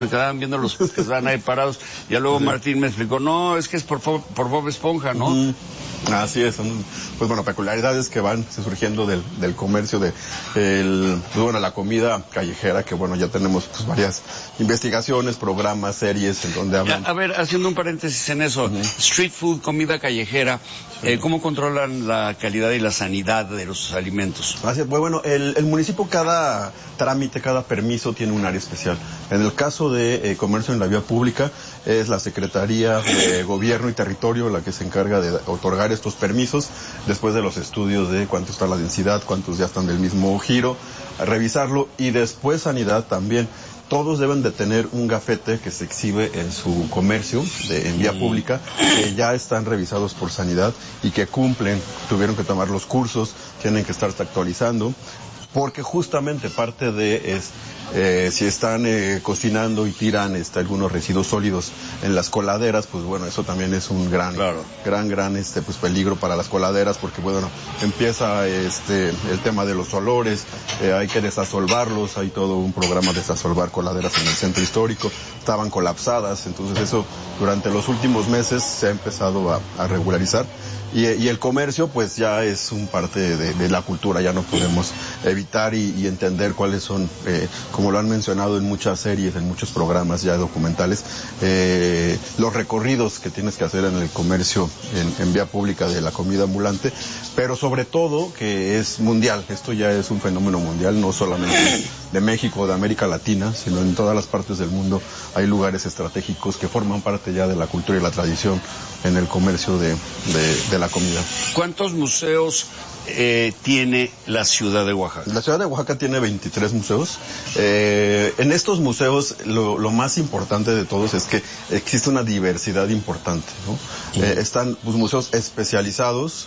me quedaban viendo los que estaban ahí parados. Ya luego Martín me explicó, no, es que es por Bob Esponja, ¿no? Así es, son, pues bueno, peculiaridades que van surgiendo del comercio de la comida callejera, que bueno, ya tenemos pues varias investigaciones, programas, series en donde hablan. A ver, haciendo un paréntesis en eso, street food, comida callejera, ¿cómo controlan la calidad y la sanidad de los alimentos? Así es, bueno, el municipio, cada trámite, cada permiso tiene un área especial. En el caso de comercio en la vía pública, es la Secretaría de Gobierno y Territorio la que se encarga de otorgar estos permisos, después de los estudios de cuánto está la densidad, cuántos ya están del mismo giro, a revisarlo, y después Sanidad también. Todos deben de tener un gafete que se exhibe en su comercio, en vía pública, que ya están revisados por Sanidad y que cumplen, tuvieron que tomar los cursos, tienen que estarse actualizando, porque justamente parte de si están cocinando y tiran algunos residuos sólidos en las coladeras, pues bueno, eso también es un gran pues peligro para las coladeras, porque bueno, empieza el tema de los olores, hay que desasolvarlos, hay todo un programa de desasolvar coladeras en el centro histórico, estaban colapsadas, entonces eso durante los últimos meses se ha empezado a regularizar. Y el comercio pues ya es un parte de la cultura, ya no podemos evitar y entender cuáles son, como lo han mencionado en muchas series, en muchos programas ya documentales, los recorridos que tienes que hacer en el comercio en vía pública de la comida ambulante, pero sobre todo que es mundial, esto ya es un fenómeno mundial, no solamente de México o de América Latina, sino en todas las partes del mundo hay lugares estratégicos que forman parte ya de la cultura y la tradición en el comercio de la comida. ¿Cuántos museos tiene la ciudad de Oaxaca? La ciudad de Oaxaca tiene 23 museos. En estos museos lo más importante de todos es que existe una diversidad importante, ¿no? Están pues, museos especializados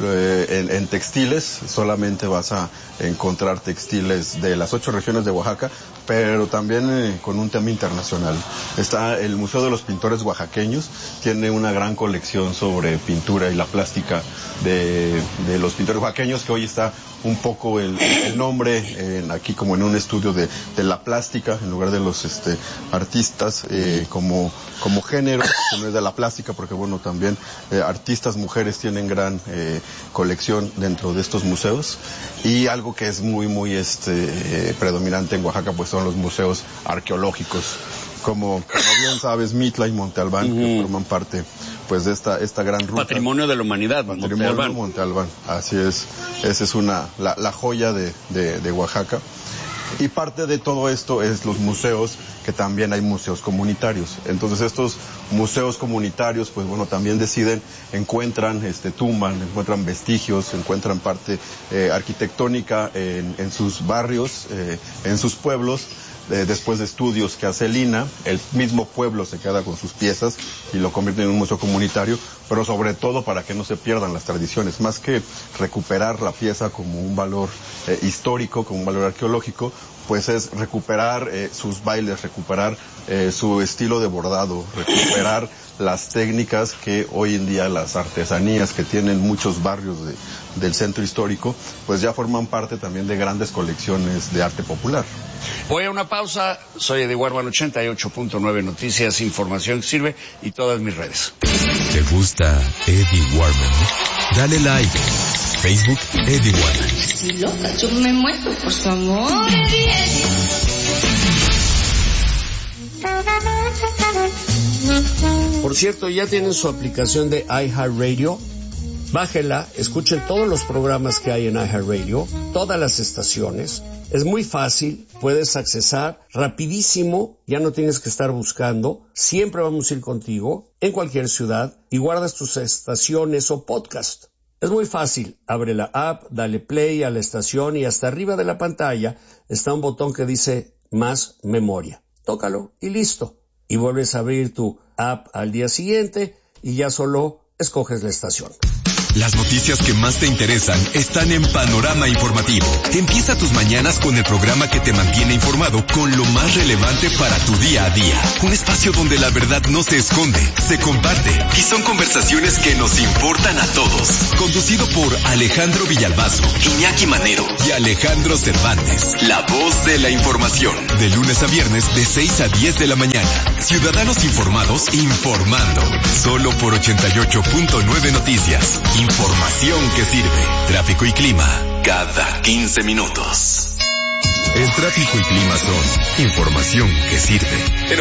en textiles, solamente vas a encontrar textiles de las 8 regiones de Oaxaca, pero también con un tema internacional. Está el Museo de los Pintores Oaxaqueños, tiene una gran colección sobre pintura y la plástica de los pintores oaxaqueños, que hoy está un poco el nombre aquí como en un estudio de la plástica en lugar de los artistas como género, que no es de la plástica, porque bueno, también artistas mujeres tienen gran colección dentro de estos museos. Y algo que es muy predominante en Oaxaca pues son los museos arqueológicos, como bien sabes, Mitla y Monte Albán, que forman parte pues de esta gran ruta. Patrimonio de la humanidad, Monte Albán, así es. Esa es la joya de Oaxaca. Y parte de todo esto es los museos, que también hay museos comunitarios. Entonces estos museos comunitarios, pues bueno, también encuentran tumban, encuentran vestigios, encuentran parte arquitectónica en sus barrios, en sus pueblos. Después de estudios que hace el INAH, el mismo pueblo se queda con sus piezas y lo convierte en un museo comunitario, pero sobre todo para que no se pierdan las tradiciones, más que recuperar la pieza como un valor histórico, como un valor arqueológico, pues es recuperar sus bailes, recuperar su estilo de bordado, recuperar las técnicas que hoy en día, las artesanías que tienen muchos barrios del centro histórico, pues ya forman parte también de grandes colecciones de arte popular. Voy a una pausa, soy Eddie Warman, 88.9 Noticias, información que sirve, y todas mis redes. ¿Te gusta Eddie Warman? Dale like. Facebook, Eddie Warman. Sí, loca, yo me muero, por favor, Eddie. Por cierto, ¿ya tienen su aplicación de iHeartRadio? Bájela, escuchen todos los programas que hay en iHeartRadio, todas las estaciones. Es muy fácil, puedes accesar rapidísimo, ya no tienes que estar buscando, siempre vamos a ir contigo, en cualquier ciudad, y guardas tus estaciones o podcast. Es muy fácil, abre la app, dale play a la estación y hasta arriba de la pantalla está un botón que dice Más Memoria. Tócalo y listo. Y vuelves a abrir tu app al día siguiente y ya solo escoges la estación. Las noticias que más te interesan están en Panorama Informativo. Empieza tus mañanas con el programa que te mantiene informado con lo más relevante para tu día a día. Un espacio donde la verdad no se esconde, se comparte y son conversaciones que nos importan a todos. Conducido por Alejandro Villalbazo, Iñaki Manero y Alejandro Cervantes. La voz de la información. De lunes a viernes de 6 a 10 de la mañana. Ciudadanos informados informando. Solo por 88.9 Noticias. Información que sirve. Tráfico y clima cada 15 minutos. El tráfico y clima son información que sirve. En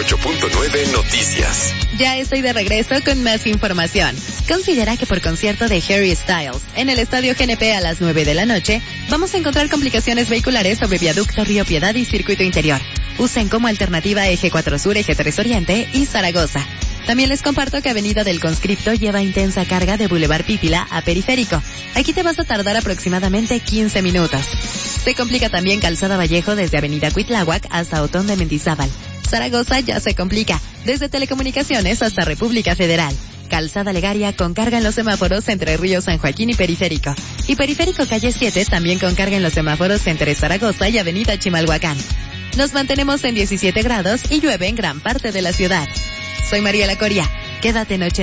88.9 Noticias. Ya estoy de regreso con más información. Considera que por concierto de Harry Styles en el Estadio GNP a las 9 de la noche, vamos a encontrar complicaciones vehiculares sobre Viaducto Río Piedad y Circuito Interior. Usen como alternativa Eje 4 Sur, Eje 3 Oriente y Zaragoza. También les comparto que Avenida del Conscripto lleva intensa carga de Boulevard Pípila a Periférico. Aquí te vas a tardar aproximadamente 15 minutos. Se complica también Calzada Vallejo desde Avenida Cuitláhuac hasta Otón de Mendizábal. Zaragoza ya se complica desde Telecomunicaciones hasta República Federal. Calzada Legaria con carga en los semáforos entre Río San Joaquín y Periférico. Y Periférico Calle 7 también con carga en los semáforos entre Zaragoza y Avenida Chimalhuacán. Nos mantenemos en 17 grados y llueve en gran parte de la ciudad. Soy Mariela Coria. Quédate en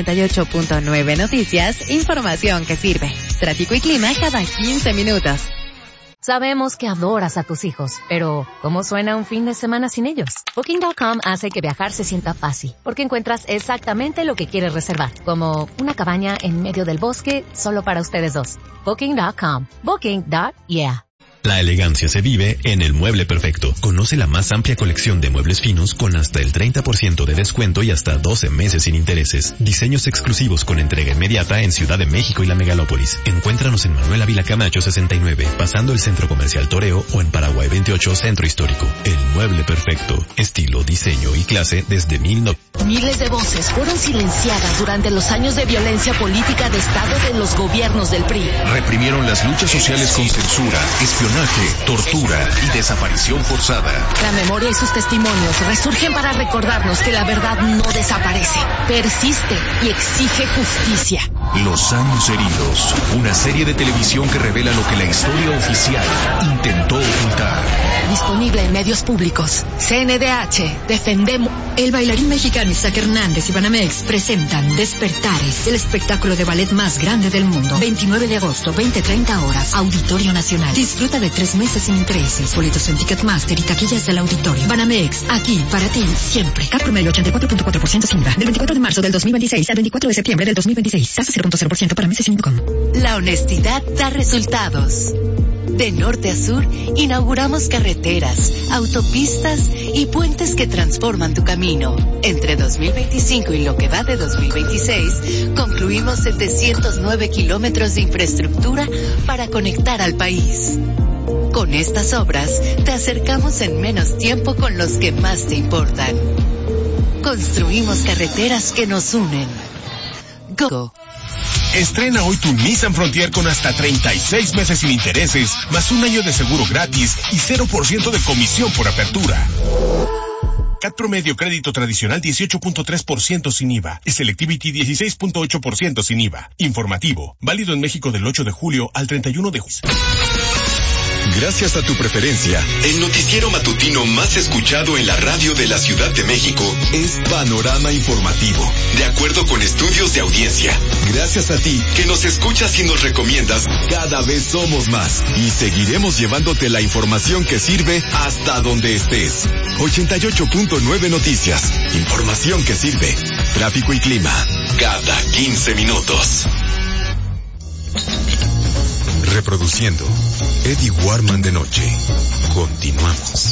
88.9 Noticias, información que sirve. Tráfico y clima cada 15 minutos. Sabemos que adoras a tus hijos, pero ¿cómo suena un fin de semana sin ellos? Booking.com hace que viajar se sienta fácil, porque encuentras exactamente lo que quieres reservar, como una cabaña en medio del bosque solo para ustedes dos. Booking.com. Booking.yeah. La elegancia se vive en El Mueble Perfecto. Conoce la más amplia colección de muebles finos con hasta el 30% de descuento y hasta 12 meses sin intereses. Diseños exclusivos con entrega inmediata en Ciudad de México y la Megalópolis. Encuéntranos en Manuel Ávila Camacho 69, pasando el Centro Comercial Toreo, o en Paraguay 28, Centro Histórico. El Mueble Perfecto. Estilo, diseño y clase desde 1900. Miles de voces fueron silenciadas durante los años de violencia política de Estado de los gobiernos del PRI. Reprimieron las luchas sociales con censura, espionaje, tortura y desaparición forzada. La memoria y sus testimonios resurgen para recordarnos que la verdad no desaparece, persiste y exige justicia. Los años heridos, una serie de televisión que revela lo que la historia oficial intentó ocultar. Disponible en medios públicos. CNDH, defendemos. El bailarín mexicano Isaac Hernández y Banamex presentan Despertares, el espectáculo de ballet más grande del mundo. 29 de agosto, 20:30 horas, Auditorio Nacional. Disfruta de 3 meses sin intereses. Boletos en Ticketmaster y taquillas del auditorio. Banamex, aquí, para ti, siempre. CAP promedio 84.4% sin IVA. Del 24 de marzo del 2026 al 24 de septiembre del 2026. Tasa 0.0% para meses sin INCOM. La honestidad da resultados. De norte a sur, inauguramos carreteras, autopistas y puentes que transforman tu camino. Entre 2025 y lo que va de 2026, concluimos 709 kilómetros de infraestructura para conectar al país. Con estas obras, te acercamos en menos tiempo con los que más te importan. Construimos carreteras que nos unen. Go. Estrena hoy tu Nissan Frontier con hasta 36 meses sin intereses, más un año de seguro gratis y 0% de comisión por apertura. CAT promedio crédito tradicional 18.3% sin IVA. Selectivity 16.8% sin IVA. Informativo. Válido en México del 8 de julio al 31 de julio. Gracias a tu preferencia, el noticiero matutino más escuchado en la radio de la Ciudad de México es Panorama Informativo, de acuerdo con estudios de audiencia. Gracias a ti, que nos escuchas y nos recomiendas, cada vez somos más y seguiremos llevándote la información que sirve hasta donde estés. 88.9 Noticias, información que sirve. Tráfico y clima, cada 15 minutos. Reproduciendo Eddie Warman de noche. Continuamos.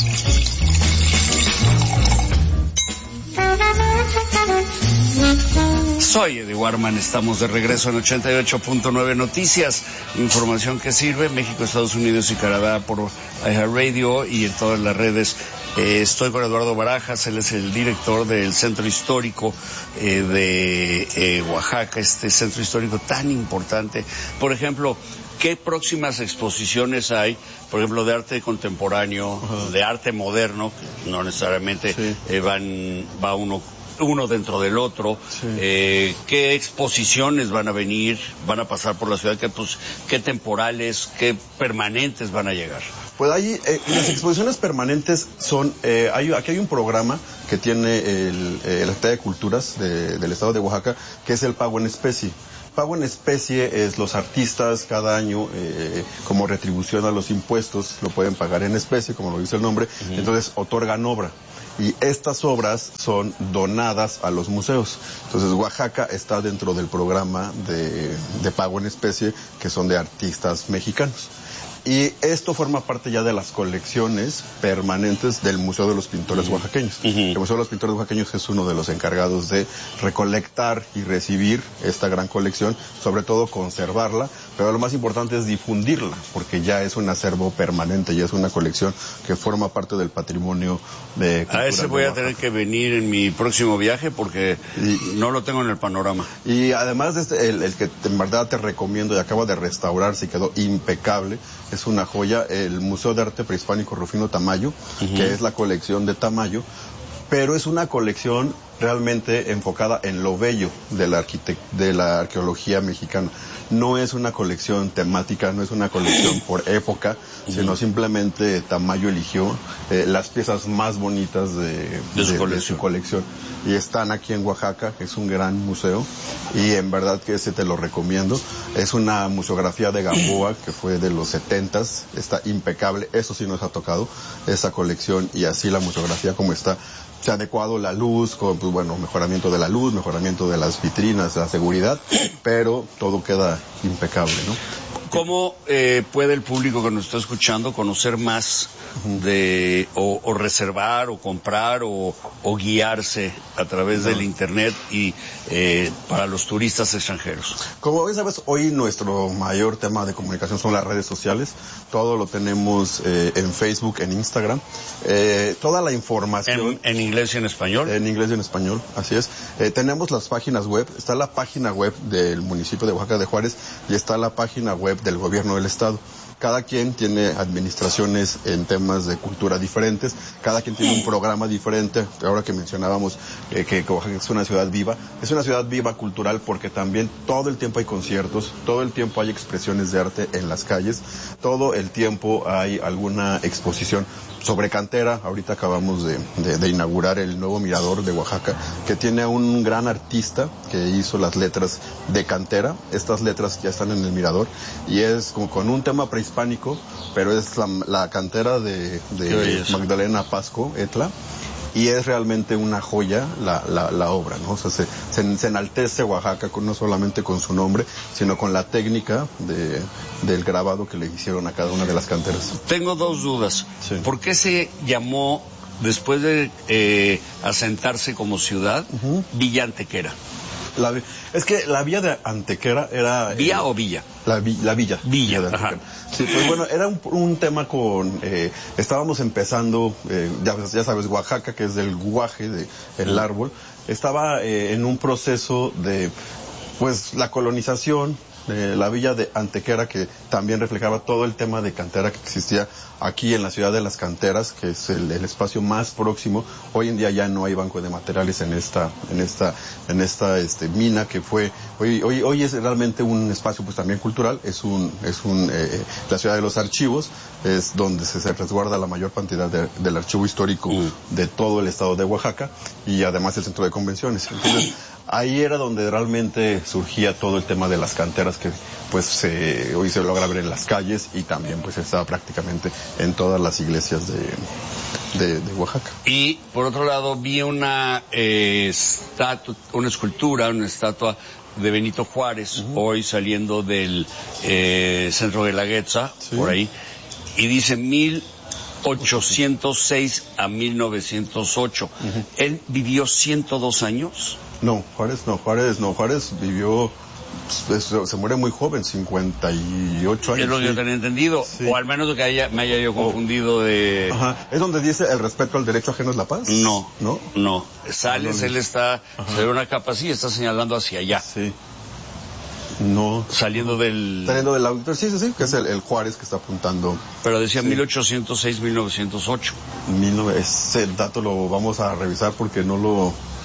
Soy Eddie Warman, estamos de regreso en 88.9 Noticias, información que sirve, México, Estados Unidos y Canadá por iHeartRadio y en todas las redes. Estoy con Eduardo Barajas, él es el director del Centro Histórico de Oaxaca, este centro histórico tan importante. Por ejemplo, ¿qué próximas exposiciones hay? Por ejemplo, de arte contemporáneo, de arte moderno, no necesariamente va uno uno dentro del otro. Sí. ¿Qué exposiciones van a venir, van a pasar por la ciudad? ¿Qué temporales, qué permanentes van a llegar? Pues ahí, las exposiciones permanentes son, aquí hay un programa que tiene la Secretaría de Culturas del Estado de Oaxaca, que es el pago en especie. Pago en especie es los artistas cada año, como retribución a los impuestos, lo pueden pagar en especie, como lo dice el nombre, entonces otorgan obra. Y estas obras son donadas a los museos. Entonces Oaxaca está dentro del programa de pago en especie, que son de artistas mexicanos. Y esto forma parte ya de las colecciones permanentes del Museo de los Pintores Oaxaqueños. El Museo de los Pintores Oaxaqueños es uno de los encargados de recolectar y recibir esta gran colección, sobre todo conservarla, pero lo más importante es difundirla, porque ya es un acervo permanente, ya es una colección que forma parte del patrimonio de cultural. A ese voy a tener que venir en mi próximo viaje porque no lo tengo en el panorama. Y además el que en verdad te recomiendo y acaba de restaurarse y quedó impecable, es una joya, el Museo de Arte Prehispánico Rufino Tamayo, que es la colección de Tamayo, pero es una colección realmente enfocada en lo bello de la arqueología mexicana. No es una colección temática, no es una colección por época, sino simplemente Tamayo eligió las piezas más bonitas de su colección. Y están aquí en Oaxaca, que es un gran museo, y en verdad que ese te lo recomiendo. Es una museografía de Gamboa, que fue de los 70s, está impecable, eso sí nos ha tocado, esa colección, y así la museografía como está. Se ha adecuado la luz, con, pues, bueno, mejoramiento de la luz, mejoramiento de las vitrinas, la seguridad, pero todo queda impecable, ¿no? ¿Cómo puede el público que nos está escuchando conocer más de, o reservar, o comprar, o guiarse a través del Internet y para los turistas extranjeros? Como bien sabes, hoy nuestro mayor tema de comunicación son las redes sociales. Todo lo tenemos en Facebook, en Instagram. Toda la información... ¿En inglés y en español? En inglés y en español, así es. Tenemos las páginas web. Está la página web del municipio de Oaxaca de Juárez y está la página web del gobierno del estado. Cada quien tiene administraciones en temas de cultura diferentes, cada quien tiene un programa diferente. Ahora que mencionábamos que Oaxaca es una ciudad viva cultural, porque también todo el tiempo hay conciertos, todo el tiempo hay expresiones de arte en las calles, todo el tiempo hay alguna exposición sobre cantera. Ahorita acabamos de inaugurar el nuevo mirador de Oaxaca, que tiene a un gran artista que hizo las letras de cantera. Estas letras ya están en el mirador y es como con un tema prehispánico, pero es la cantera de Magdalena Pasco Etla, y es realmente una joya la obra, ¿no? O sea, se enaltece Oaxaca no solamente con su nombre, sino con la técnica del grabado que le hicieron a cada una de las canteras. Tengo dos dudas. Sí. ¿Por qué se llamó, después de asentarse como ciudad, Villa Antequera? Es que la villa de Antequera era... ¿Vía o villa? La villa. Villa, de Antequera. Sí, pues bueno, era un tema con... estábamos empezando, ya sabes, Oaxaca, que es del guaje, el árbol, estaba en un proceso de, pues, la colonización, la villa de Antequera, que también reflejaba todo el tema de cantera que existía aquí en la ciudad de las canteras, que es el espacio más próximo. Hoy en día ya no hay banco de materiales en esta mina que fue, hoy es realmente un espacio pues también cultural, la ciudad de los archivos, es donde se resguarda la mayor cantidad del archivo histórico de todo el estado de Oaxaca, y además el centro de convenciones. Entonces, ahí era donde realmente surgía todo el tema de las canteras, que pues hoy se logra ver en las calles, y también pues estaba prácticamente en todas las iglesias de Oaxaca. Y por otro lado vi una escultura, una estatua de Benito Juárez, hoy saliendo del centro de la Guetza, por ahí, y dice 1806 a 1908. ¿Él vivió 102 años? No, Juárez vivió, se muere muy joven, 58 años. Es lo que yo tenía entendido, o al menos que me haya yo confundido de... Ajá. ¿Es donde dice el respeto al derecho ajeno es la paz? No. Sales, él está sobre una capa así, está señalando hacia allá. Sí. No. Saliendo del auditorio, sí, que es el Juárez que está apuntando. Pero decía 1806-1908. Ese dato lo vamos a revisar porque no lo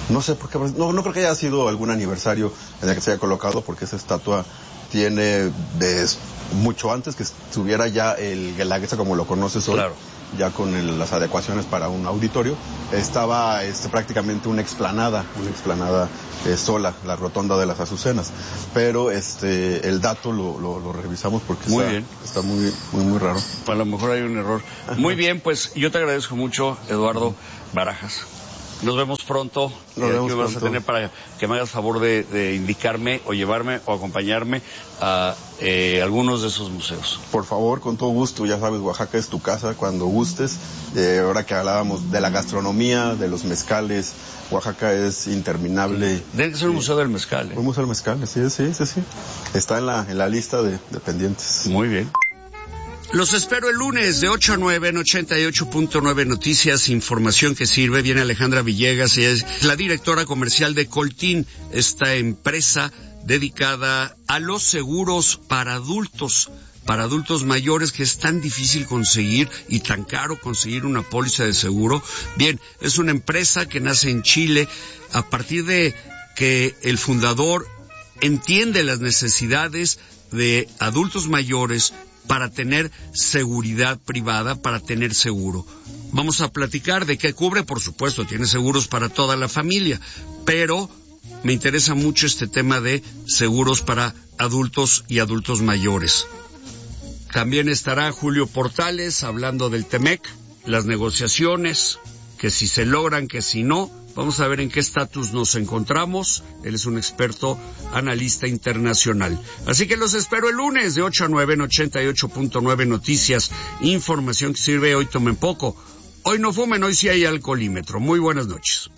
No sé por qué, no creo que haya sido algún aniversario en el que se haya colocado, porque esa estatua tiene mucho antes que estuviera ya el Guelaguetza como lo conoces hoy. Claro. Ya con las adecuaciones para un auditorio, estaba prácticamente una explanada sola, la rotonda de las Azucenas. Pero el dato lo revisamos porque está muy raro. A lo mejor hay un error. Muy bien, pues yo te agradezco mucho, Eduardo Barajas. Nos vemos pronto. ¿Qué vas a tener para que me hagas favor de indicarme o llevarme o acompañarme a algunos de esos museos? Por favor, con todo gusto. Ya sabes, Oaxaca es tu casa cuando gustes. Ahora que hablábamos de la gastronomía, de los mezcales, Oaxaca es interminable. Debe ser un museo del mezcal. Un museo del mezcal, sí. Está en la lista de pendientes. Muy bien. Los espero el lunes de 8 a 9 en 88.9 Noticias, información que sirve. Viene Alejandra Villegas, ella es la directora comercial de Coltín, esta empresa dedicada a los seguros para adultos mayores, que es tan difícil conseguir y tan caro conseguir una póliza de seguro. Bien, es una empresa que nace en Chile a partir de que el fundador entiende las necesidades de adultos mayores para tener seguridad privada, para tener seguro. Vamos a platicar de qué cubre. Por supuesto, tiene seguros para toda la familia, pero me interesa mucho este tema de seguros para adultos y adultos mayores. También estará Julio Portales hablando del TEMEC, las negociaciones, que si se logran, que si no. Vamos a ver en qué estatus nos encontramos. Él es un experto analista internacional. Así que los espero el lunes de 8 a 9 en 88.9 Noticias. Información que sirve. Hoy tomen poco. Hoy no fumen, hoy sí hay alcoholímetro. Muy buenas noches.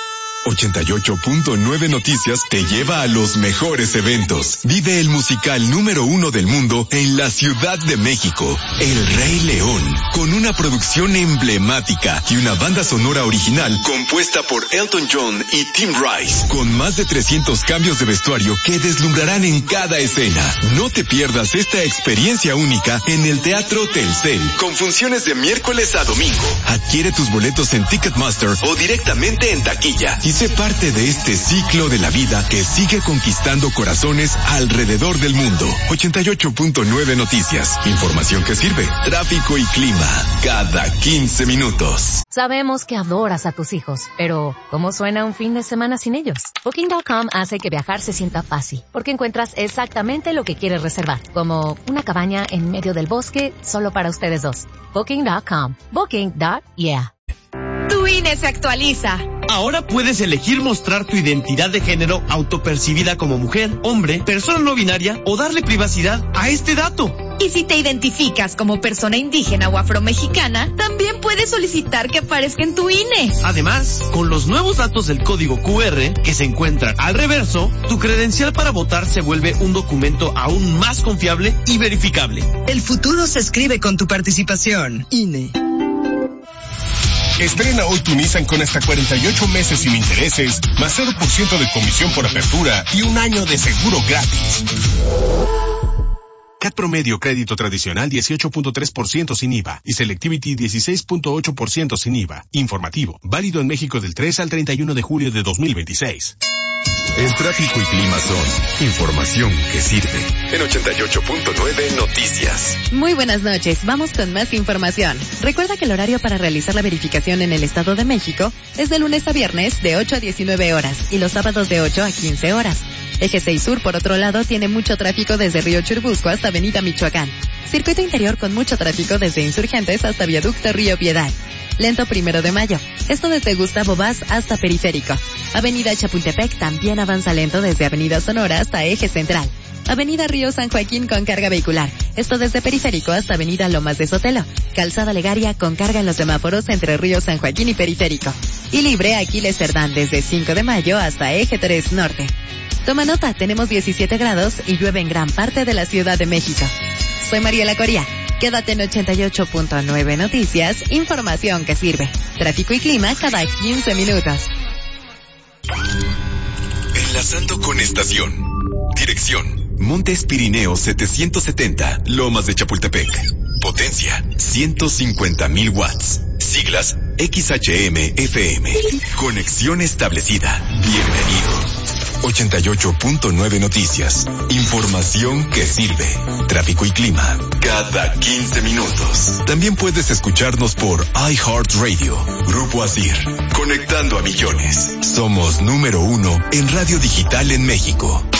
88.9 Noticias te lleva a los mejores eventos. Vive el musical número 1 del mundo en la Ciudad de México, El Rey León, con una producción emblemática y una banda sonora original compuesta por Elton John y Tim Rice, con más de 300 cambios de vestuario que deslumbrarán en cada escena. No te pierdas esta experiencia única en el Teatro Telcel, con funciones de miércoles a domingo. Adquiere tus boletos en Ticketmaster o directamente en taquilla y sé parte de este ciclo de la vida que sigue conquistando corazones alrededor del mundo. 88.9 Noticias. Información que sirve. Tráfico y clima. Cada 15 minutos. Sabemos que adoras a tus hijos, pero ¿cómo suena un fin de semana sin ellos? Booking.com hace que viajar se sienta fácil, porque encuentras exactamente lo que quieres reservar, como una cabaña en medio del bosque solo para ustedes dos. Booking.com. Booking.yeah. Tu INE se actualiza. Ahora puedes elegir mostrar tu identidad de género autopercibida como mujer, hombre, persona no binaria o darle privacidad a este dato. Y si te identificas como persona indígena o afromexicana, también puedes solicitar que aparezca en tu INE. Además, con los nuevos datos del código QR que se encuentran al reverso, tu credencial para votar se vuelve un documento aún más confiable y verificable. El futuro se escribe con tu participación. INE. Estrena hoy tu Nissan con hasta 48 meses sin intereses, más 0% de comisión por apertura y un año de seguro gratis. CAT promedio crédito tradicional 18.3% sin IVA y Selectivity 16.8% sin IVA. Informativo, válido en México del 3 al 31 de julio de 2026. El tráfico y clima son información que sirve. En 88.9 Noticias. Muy buenas noches, vamos con más información. Recuerda que el horario para realizar la verificación en el Estado de México es de lunes a viernes de 8 a 19 horas y los sábados de 8 a 15 horas. Eje 6 Sur, por otro lado, tiene mucho tráfico desde Río Churubusco hasta Avenida Michoacán. Circuito Interior con mucho tráfico desde Insurgentes hasta Viaducto Río Piedad. Lento 1 de Mayo. Esto desde Gustavo Vaz hasta Periférico. Avenida Chapultepec también avanza lento desde Avenida Sonora hasta Eje Central. Avenida Río San Joaquín con carga vehicular. Esto desde Periférico hasta Avenida Lomas de Sotelo. Calzada Legaria con carga en los semáforos entre Río San Joaquín y Periférico. Y libre Aquiles Cerdán desde 5 de Mayo hasta Eje 3 Norte. Toma nota, tenemos 17 grados y llueve en gran parte de la Ciudad de México. Soy Mariela Coria. Quédate en 88.9 Noticias, información que sirve. Tráfico y clima cada 15 minutos. Enlazando con estación. Dirección: Montes Pirineos 770, Lomas de Chapultepec. Potencia: 150,000 watts. Siglas: XHM FM. Conexión establecida. Bienvenido. 88.9 Noticias. Información que sirve. Tráfico y clima. Cada 15 minutos. También puedes escucharnos por iHeartRadio. Grupo Asir. Conectando a millones. Somos número 1 en radio digital en México.